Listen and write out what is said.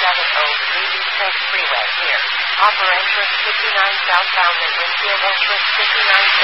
East Coast Freeway here. Operator 59 southbound at Winfield Express 59